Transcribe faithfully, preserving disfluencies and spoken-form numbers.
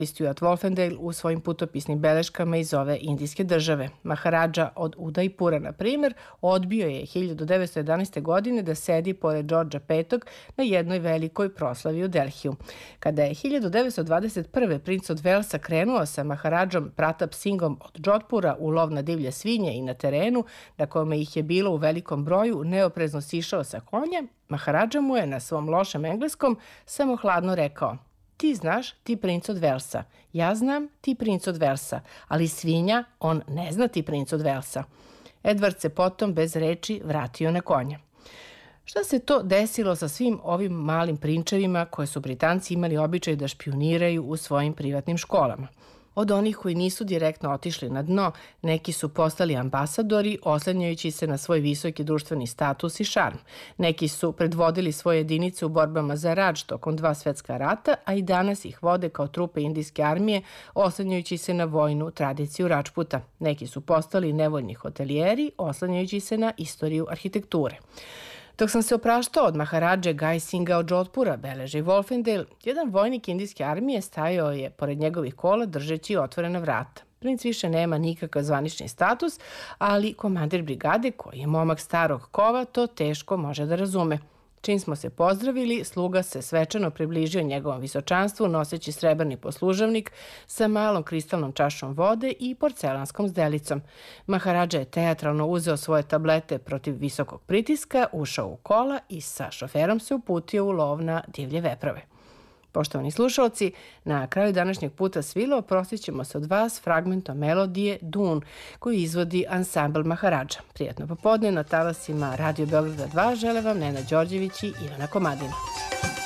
Stuart Wolfendale u svojim putopisnim beleškama iz ove indijske države. Maharadža od Udaipura, na primjer, odbio je hiljadu devetsto jedanaeste. godine da sedi pored Đorđa petog. na jednoj velikoj proslavi u Delhiju. Kada je hiljadu devetsto dvadeset prve. princ od Velsa krenuo sa Maharadžom Pratap Singhom od Džodhpura u lov na divlje svinje i na terenu, na kome ih je bilo u velikom broju, neoprezno sišao sa konja, Maharadža mu je na svom lošem engleskom samo hladno rekao: "Ti znaš, ti princ od Velsa. Ja znam, ti princ od Velsa. Ali svinja, on ne zna, ti princ od Velsa." Edvard se potom bez reči vratio na konja. Šta se to desilo sa svim ovim malim prinčevima koje su Britanci imali običaj da špijuniraju u svojim privatnim školama? Od onih koji nisu direktno otišli na dno, neki su postali ambasadori oslanjajući se na svoj visoki društveni status i šarm. Neki su predvodili svoje jedinice u borbama za Radž tokom dva svetska rata, a i danas ih vode kao trupe indijske armije oslanjajući se na vojnu tradiciju Rađputa. Neki su postali nevoljni hotelijeri oslanjajući se na istoriju arhitekture. Dok sam se opraštao od Maharadže Gai Singha od Džodhpura, beleži Wolfendale, jedan vojnik indijske armije stajao je pored njegovih kola držeći otvorena vrata. Princ više nema nikakav zvanični status, ali komandir brigade, koji je momak starog kova, to teško može da razume. Čim smo se pozdravili, sluga se svečano približio njegovom visočanstvu noseći srebrni poslužavnik sa malom kristalnom čašom vode i porcelanskom zdelicom. Maharadža je teatralno uzeo svoje tablete protiv visokog pritiska, ušao u kola i sa šoferom se uputio u lov na divlje veprove. Poštovani slušalci, na kraju današnjeg puta svila oprostit ćemo se od vas fragmentom melodije Dun, koju izvodi ansambl Maharadža. Prijatno popodne na talasima Radio Beograda dva žele vam Nena Đorđević i Ivana Komadina.